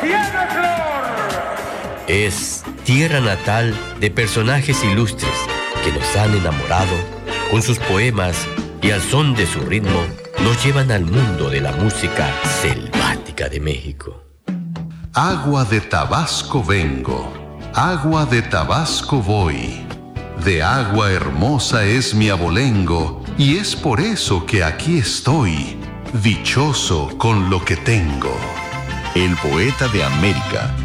Ciudad Flor. Es tierra natal de personajes ilustres que nos han enamorado con sus poemas y al son de su ritmo nos llevan al mundo de la música selvática de México. Agua de Tabasco vengo, agua de Tabasco voy. De agua hermosa es mi abolengo, y es por eso que aquí estoy, dichoso con lo que tengo. El poeta de América,